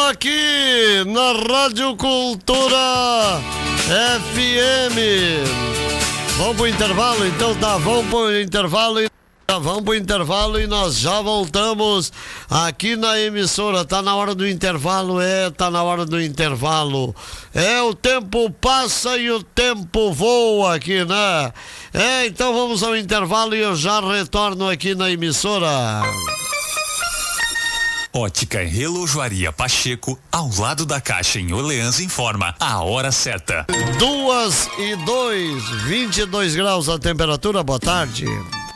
aqui na Rádio Cultura FM. Vamos pro intervalo, então tá, vamos pro intervalo e nós já voltamos aqui na emissora. Tá na hora do intervalo, tá na hora do intervalo. O tempo passa e o tempo voa aqui, né? Então vamos ao intervalo e eu já retorno aqui na emissora. Ótica e Relojoaria Pacheco, ao lado da Caixa em Orleans, informa a hora certa. 2:02, 22 graus a temperatura, boa tarde.